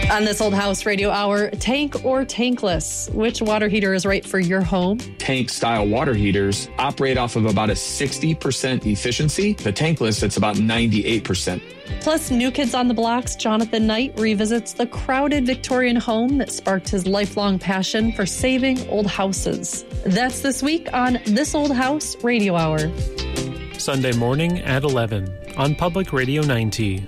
On this Old House Radio Hour, tank or tankless? Which water heater is right for your home? Tank-style water heaters operate off of about a 60% efficiency. The tankless, it's about 98%. Plus, New Kids on the Block's Jonathan Knight revisits the crowded Victorian home that sparked his lifelong passion for saving old houses. That's this week on This Old House Radio Hour. Sunday morning at 11 on Public Radio 90.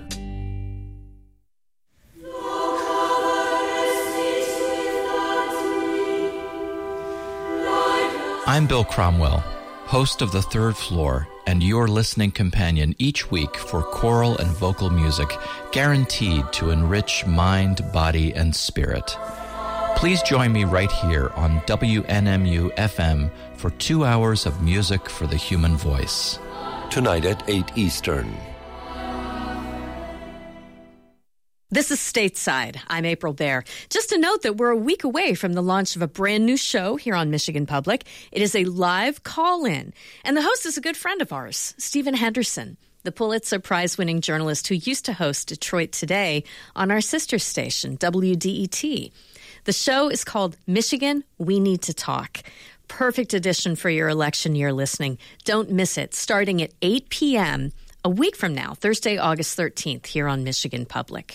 I'm Bill Cromwell, host of The Third Floor, and your listening companion each week for choral and vocal music guaranteed to enrich mind, body, and spirit. Please join me right here on WNMU FM for 2 hours of music for the human voice. Tonight at 8 Eastern. This is Stateside. I'm April Baer. Just a note that we're a week away from the launch of a brand new show here on Michigan Public. It is a live call-in, and the host is a good friend of ours, Stephen Henderson, the Pulitzer Prize-winning journalist who used to host Detroit Today on our sister station, WDET. The show is called Michigan, We Need to Talk. Perfect addition for your election year listening. Don't miss it, starting at 8 p.m. a week from now, Thursday, August 13th, here on Michigan Public.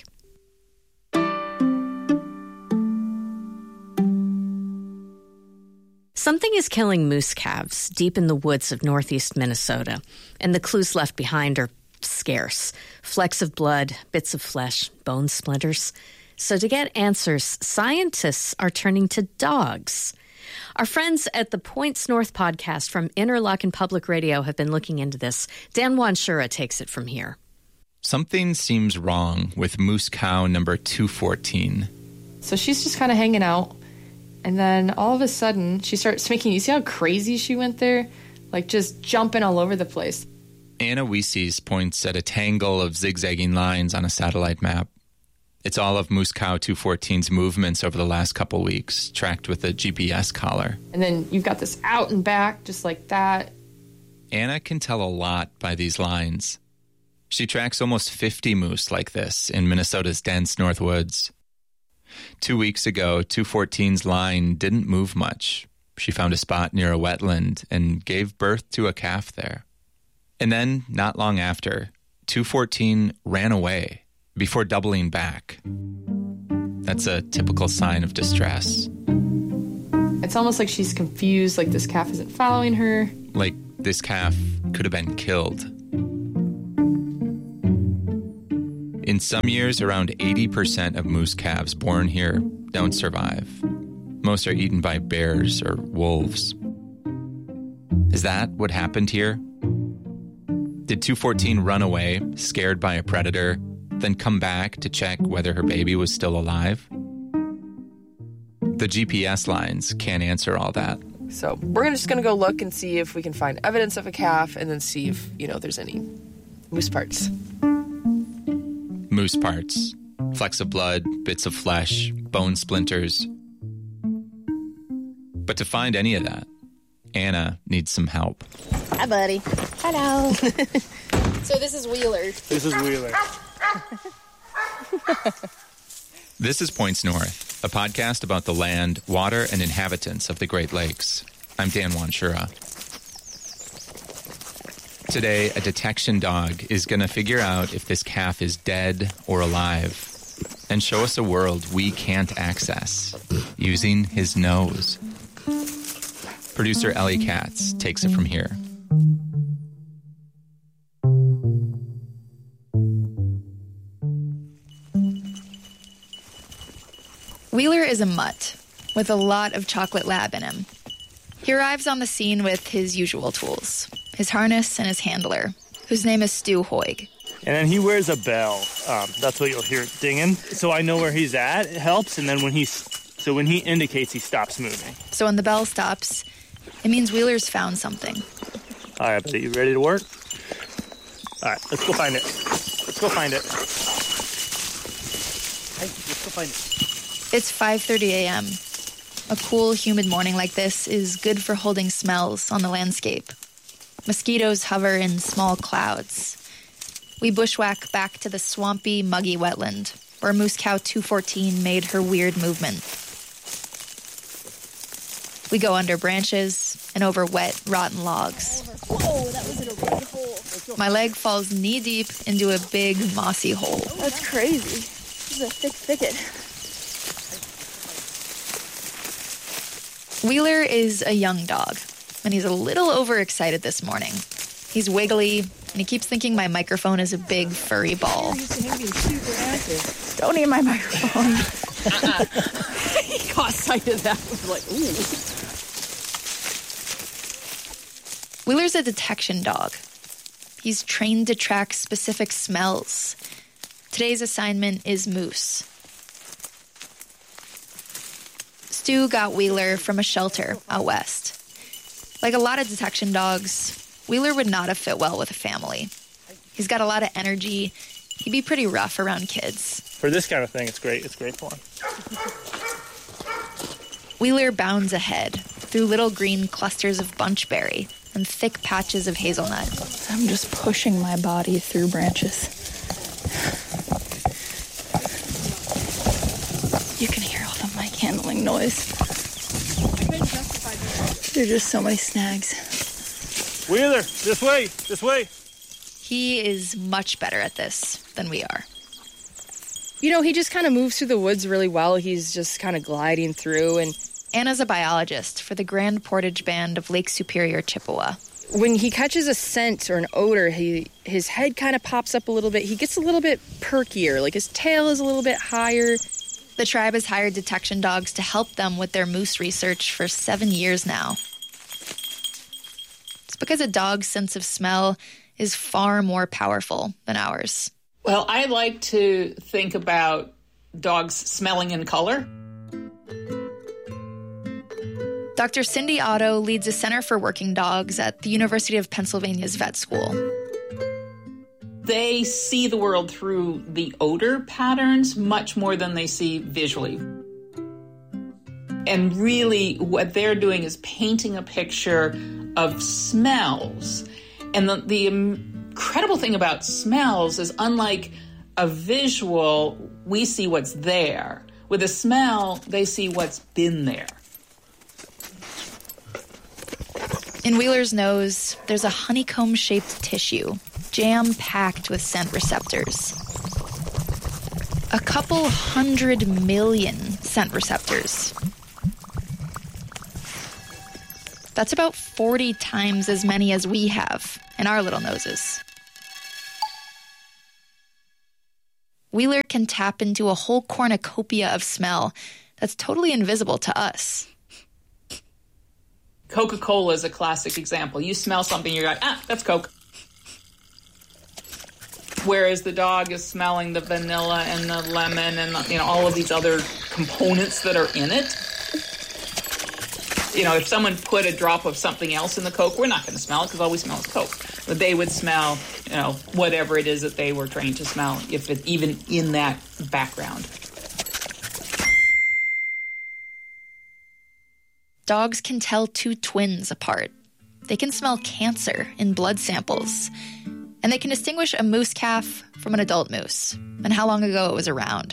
Something is killing moose calves deep in the woods of northeast Minnesota, and the clues left behind are scarce. Flecks of blood, bits of flesh, bone splinters. So to get answers, scientists are turning to dogs. Our friends at the Points North podcast from Interlochen Public Radio have been looking into this. Dan Wanshura takes it from here. Something seems wrong with moose cow number 214. So she's just kind of hanging out. And then all of a sudden, she starts making, you see how crazy she went there? Like just jumping all over the place. Anna Weeses points at a tangle of zigzagging lines on a satellite map. It's all of moose cow 214's movements over the last couple weeks, tracked with a GPS collar. And then you've got this out and back, just like that. Anna can tell a lot by these lines. She tracks almost 50 moose like this in Minnesota's dense north woods. 2 weeks ago, 214's line didn't move much. She found a spot near a wetland and gave birth to a calf there. And then, not long after, 214 ran away before doubling back. That's a typical sign of distress. It's almost like she's confused, like this calf isn't following her. Like this calf could have been killed. In some years, around 80% of moose calves born here don't survive. Most are eaten by bears or wolves. Is that what happened here? Did 214 run away, scared by a predator, then come back to check whether her baby was still alive? The GPS lines can't answer all that. So we're just going to go look and see if we can find evidence of a calf and then see if, there's any moose parts. Moose parts, flecks of blood, bits of flesh, bone splinters. But to find any of that, Anna needs some help. Hi, buddy. Hello. So this is Wheeler. This is Wheeler. This is Points North, a podcast about the land, water, and inhabitants of the Great Lakes. I'm Dan Wanshura. Today, a detection dog is going to figure out if this calf is dead or alive and show us a world we can't access using his nose. Producer Ellie Katz takes it from here. Wheeler is a mutt with a lot of chocolate lab in him. He arrives on the scene with his usual tools, his harness and his handler, whose name is Stu Hoig. And then he wears a bell. That's what you'll hear it dinging. So I know where he's at. It helps. And then when he indicates, he stops moving. So when the bell stops, it means Wheeler's found something. All right, buddy, you ready to work? All right, let's go find it. Let's go find it. Hey, let's go find it. It's 5:30 a.m. A cool, humid morning like this is good for holding smells on the landscape. Mosquitoes hover in small clouds. We bushwhack back to the swampy, muggy wetland, where Moose Cow 214 made her weird movement. We go under branches and over wet, rotten logs. Whoa, that was in a big hole. My leg falls knee-deep into a big, mossy hole. That's crazy. This is a thick thicket. Wheeler is a young dog, and he's a little overexcited this morning. He's wiggly, and he keeps thinking my microphone is a big, furry ball. Don't eat my microphone. He caught sight of that. I was like, ooh. Wheeler's a detection dog. He's trained to track specific smells. Today's assignment is moose. Stu got Wheeler from a shelter out west. Like a lot of detection dogs, Wheeler would not have fit well with a family. He's got a lot of energy. He'd be pretty rough around kids. For this kind of thing, it's great. It's great fun. Wheeler bounds ahead through little green clusters of bunchberry and thick patches of hazelnut. I'm just pushing my body through branches. You can hear all the mic handling noise. There are just so many snags. Wheeler, this way, this way. He is much better at this than we are. You know, he just kind of moves through the woods really well. He's just kind of gliding through. And Anna's a biologist for the Grand Portage Band of Lake Superior, Chippewa. When he catches a scent or an odor, his head kind of pops up a little bit. He gets a little bit perkier, like his tail is a little bit higher. The tribe has hired detection dogs to help them with their moose research for 7 years now. It's because a dog's sense of smell is far more powerful than ours. Well, I like to think about dogs smelling in color. Dr. Cindy Otto leads a Center for Working Dogs at the University of Pennsylvania's vet school. They see the world through the odor patterns much more than they see visually. And really what they're doing is painting a picture of smells. And the incredible thing about smells is, unlike a visual, we see what's there. With a smell, they see what's been there. In Wheeler's nose, there's a honeycomb-shaped tissue, jam-packed with scent receptors. A couple 100 million scent receptors. That's about 40 times as many as we have in our little noses. Wheeler can tap into a whole cornucopia of smell that's totally invisible to us. Coca-Cola is a classic example. You smell something, you're like, that's Coke. Whereas the dog is smelling the vanilla and the lemon and all of these other components that are in it. If someone put a drop of something else in the Coke, we're not going to smell it because all we smell is Coke. But they would smell, whatever it is that they were trained to smell, if it's even in that background. Dogs can tell two twins apart. They can smell cancer in blood samples. And they can distinguish a moose calf from an adult moose and how long ago it was around.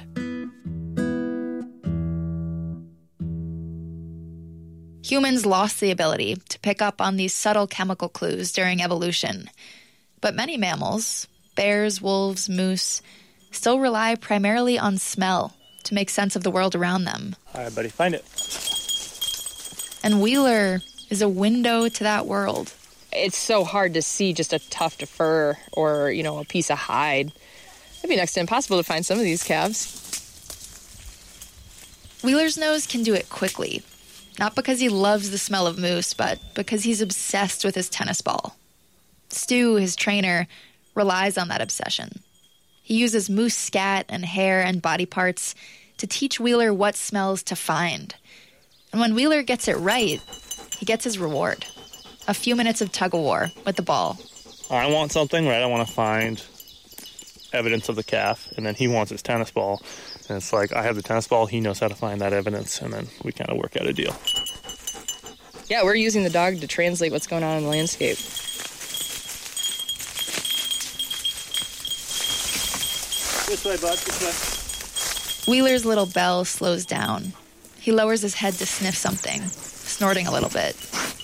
Humans lost the ability to pick up on these subtle chemical clues during evolution. But many mammals, bears, wolves, moose, still rely primarily on smell to make sense of the world around them. All right, buddy, find it. And Wheeler is a window to that world. It's so hard to see just a tuft of fur or, a piece of hide. It'd be next to impossible to find some of these calves. Wheeler's nose can do it quickly. Not because he loves the smell of moose, but because he's obsessed with his tennis ball. Stu, his trainer, relies on that obsession. He uses moose scat and hair and body parts to teach Wheeler what smells to find. And when Wheeler gets it right, he gets his reward. A few minutes of tug-of-war with the ball. I want something, right? I want to find evidence of the calf, and then he wants his tennis ball. And it's like, I have the tennis ball, he knows how to find that evidence, and then we kind of work out a deal. Yeah, we're using the dog to translate what's going on in the landscape. This way, bud, this way. Wheeler's little bell slows down. He lowers his head to sniff something, snorting a little bit.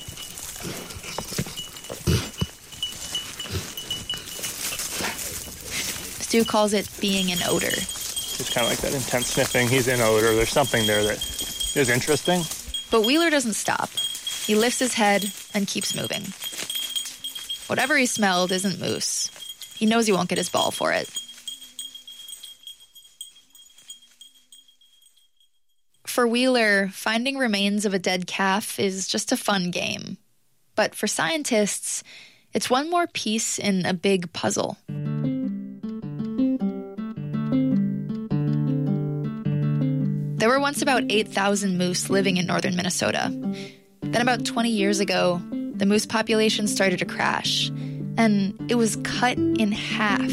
Stu calls it being an odor. It's kind of like that intense sniffing. He's in odor. There's something there that is interesting. But Wheeler doesn't stop. He lifts his head and keeps moving. Whatever he smelled isn't moose. He knows he won't get his ball for it. For Wheeler, finding remains of a dead calf is just a fun game. But for scientists, it's one more piece in a big puzzle. There were once about 8,000 moose living in northern Minnesota. Then about 20 years ago, the moose population started to crash, and it was cut in half.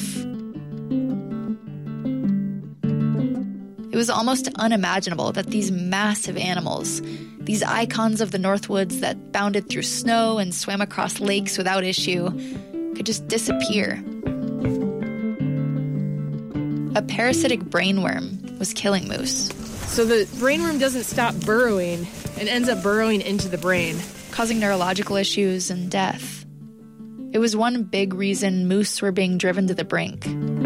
It was almost unimaginable that these massive animals, these icons of the Northwoods that bounded through snow and swam across lakes without issue, could just disappear. A parasitic brainworm was killing moose. So the brainworm doesn't stop burrowing and ends up burrowing into the brain, causing neurological issues and death. It was one big reason moose were being driven to the brink.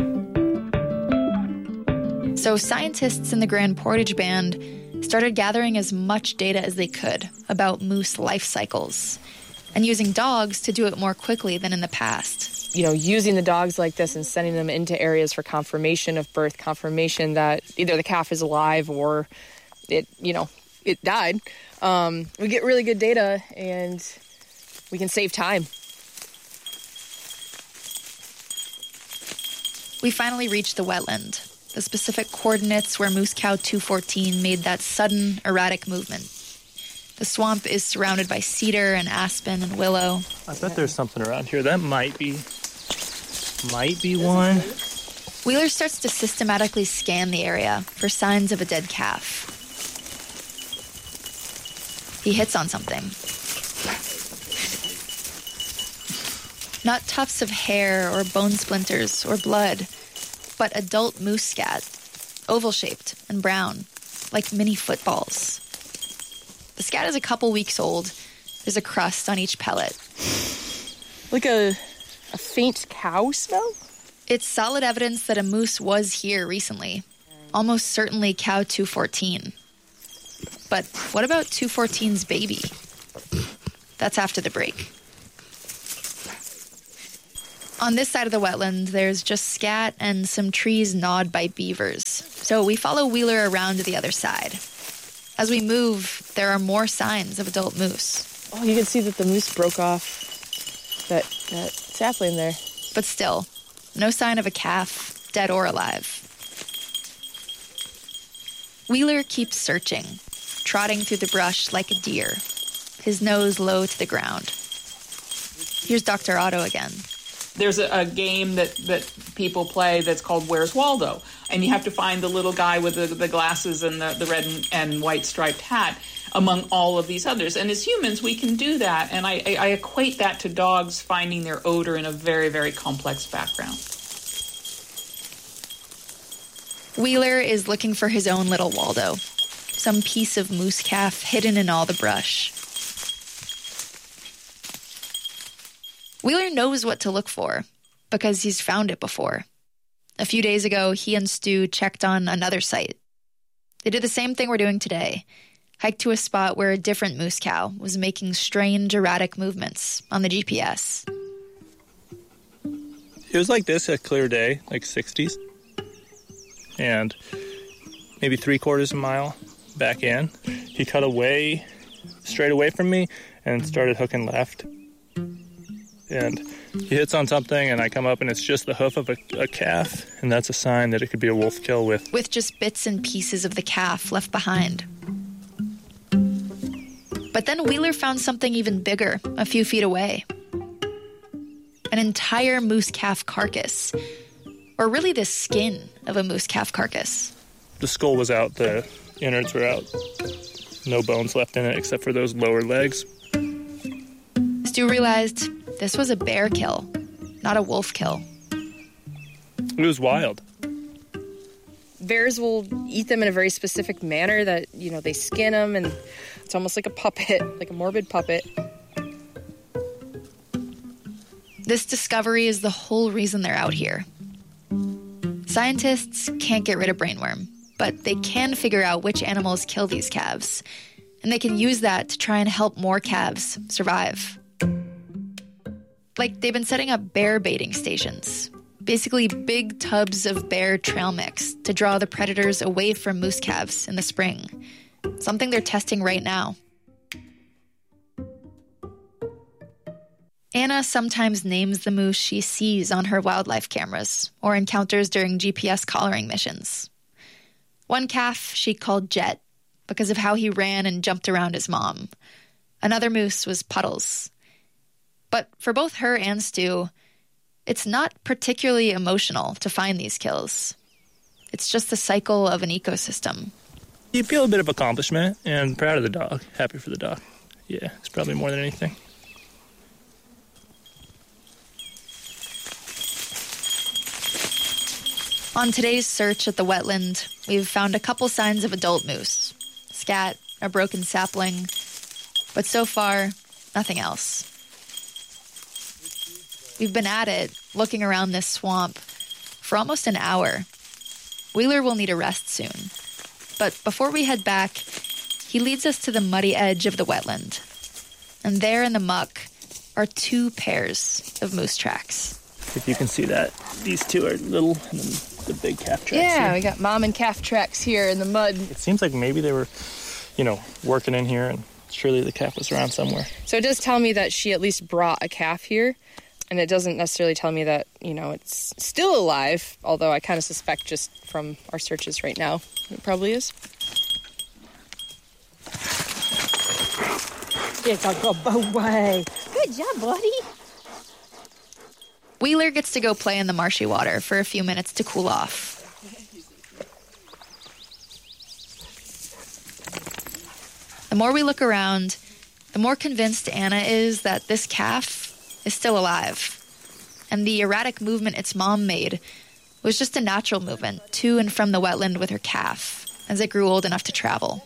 So scientists in the Grand Portage Band started gathering as much data as they could about moose life cycles and using dogs to do it more quickly than in the past. You know, using the dogs like this and sending them into areas for confirmation of birth, confirmation that either the calf is alive or it died. We get really good data and we can save time. We finally reached the wetland, the specific coordinates where moose cow 214 made that sudden, erratic movement. The swamp is surrounded by cedar and aspen and willow. I bet there's something around here. That might be one. Wheeler starts to systematically scan the area for signs of a dead calf. He hits on something. Not tufts of hair or bone splinters or blood, but adult moose scat, oval-shaped and brown, like mini footballs. The scat is a couple weeks old. There's a crust on each pellet. Like a faint cow smell? It's solid evidence that a moose was here recently. Almost certainly cow 214. But what about 214's baby? That's after the break. On this side of the wetland, there's just scat and some trees gnawed by beavers. So we follow Wheeler around to the other side. As we move, there are more signs of adult moose. Oh, you can see that the moose broke off that sapling there. But still, no sign of a calf, dead or alive. Wheeler keeps searching, trotting through the brush like a deer, his nose low to the ground. Here's Dr. Otto again. There's a game that people play that's called Where's Waldo? And you have to find the little guy with the glasses and the red and white striped hat among all of these others. And as humans, we can do that. And I equate that to dogs finding their odor in a very, very complex background. Wheeler is looking for his own little Waldo, some piece of moose calf hidden in all the brush. Wheeler knows what to look for because he's found it before. A few days ago, he and Stu checked on another site. They did the same thing we're doing today, hiked to a spot where a different moose cow was making strange, erratic movements on the GPS. It was like this, a clear day, like 60s. And maybe 3/4 mile back in, he cut away, straight away from me, and started hooking left. And he hits on something, and I come up, and it's just the hoof of a calf, and that's a sign that it could be a wolf kill with just bits and pieces of the calf left behind. But then Wheeler found something even bigger a few feet away. An entire moose calf carcass. Or really the skin of a moose calf carcass. The skull was out, the innards were out. No bones left in it except for those lower legs. Stu realized this was a bear kill, not a wolf kill. It was wild. bears will eat them in a very specific manner that, they skin them, and it's almost like a puppet, like a morbid puppet. This discovery is the whole reason they're out here. Scientists can't get rid of brainworm, but they can figure out which animals kill these calves, and they can use that to try and help more calves survive. Like, they've been setting up bear baiting stations, basically big tubs of bear trail mix to draw the predators away from moose calves in the spring, something they're testing right now. Anna sometimes names the moose she sees on her wildlife cameras or encounters during GPS collaring missions. One calf she called Jet because of how he ran and jumped around his mom. Another moose was Puddles. But for both her and Stu, it's not particularly emotional to find these kills. It's just the cycle of an ecosystem. You feel a bit of accomplishment and proud of the dog, happy for the dog. Yeah, it's probably more than anything. On today's search at the wetland, we've found a couple signs of adult moose. Scat, a broken sapling, but so far, nothing else. We've been at it, looking around this swamp, for almost an hour. Wheeler will need a rest soon. But before we head back, he leads us to the muddy edge of the wetland. And there in the muck are 2 pairs of moose tracks. If you can see that, these 2 are little, and then the big calf tracks. Yeah, here. We got mom and calf tracks here in the mud. It seems like maybe they were, working in here, and surely the calf was around somewhere. So it does tell me that she at least brought a calf here, and it doesn't necessarily tell me that, it's still alive, although I kind of suspect just from our searches right now, it probably is. It's a good boy. Good job, buddy. Wheeler gets to go play in the marshy water for a few minutes to cool off. The more we look around, the more convinced Anna is that this calf is still alive. And the erratic movement its mom made was just a natural movement to and from the wetland with her calf as it grew old enough to travel.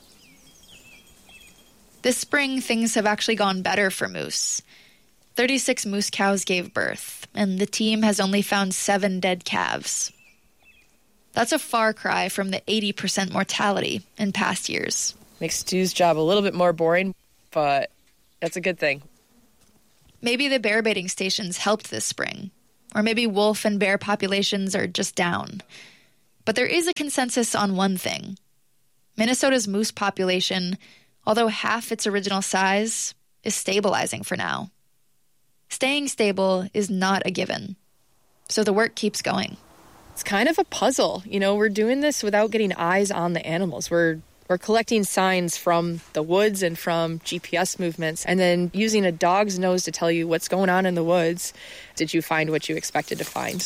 This spring, things have actually gone better for moose. 36 moose cows gave birth, and the team has only found 7 dead calves. That's a far cry from the 80% mortality in past years. Makes Stu's job a little bit more boring, but that's a good thing. Maybe the bear baiting stations helped this spring, or maybe wolf and bear populations are just down. But there is a consensus on one thing. Minnesota's moose population, although half its original size, is stabilizing for now. Staying stable is not a given, so the work keeps going. It's kind of a puzzle. We're doing this without getting eyes on the animals. We're collecting signs from the woods and from GPS movements, and then using a dog's nose to tell you what's going on in the woods. Did you find what you expected to find?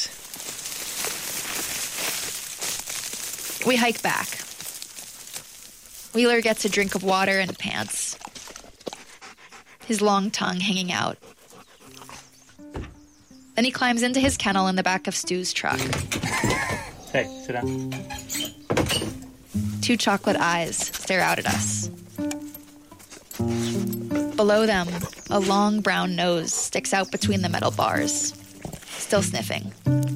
We hike back. Wheeler gets a drink of water and pants, his long tongue hanging out. Then he climbs into his kennel in the back of Stu's truck. Hey, sit down. 2 chocolate eyes stare out at us. Below them, a long brown nose sticks out between the metal bars, still sniffing.